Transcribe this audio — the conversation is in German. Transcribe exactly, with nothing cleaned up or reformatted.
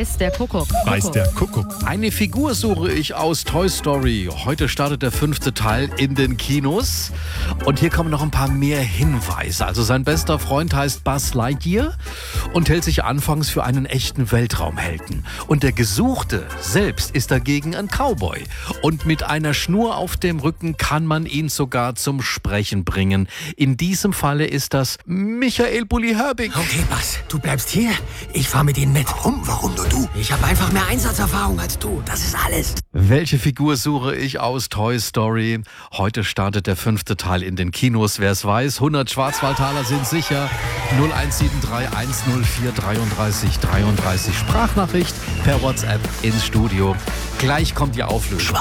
Weiß der Kuckuck. Weiß der Kuckuck. Eine Figur suche ich aus Toy Story. Heute startet der fünfte Teil in den Kinos. Und hier kommen noch ein paar mehr Hinweise. Also sein bester Freund heißt Buzz Lightyear und hält sich anfangs für einen echten Weltraumhelden. Und der Gesuchte selbst ist dagegen ein Cowboy. Und mit einer Schnur auf dem Rücken kann man ihn sogar zum Sprechen bringen. In diesem Falle ist das Michael Bulli Herbig. Okay, Buzz, du bleibst hier. Ich fahr mit ihnen mit. Warum? Warum nur du? Ich habe einfach mehr Einsatzerfahrung als du. Das ist alles. Welche Figur suche ich aus Toy Story? Heute startet der fünfte Teil in den Kinos. Wer es weiß, hundert Schwarzwaldtaler sind sicher. null eins sieben drei eins null vier drei drei drei drei. Sprachnachricht per WhatsApp ins Studio. Gleich kommt die Auflösung.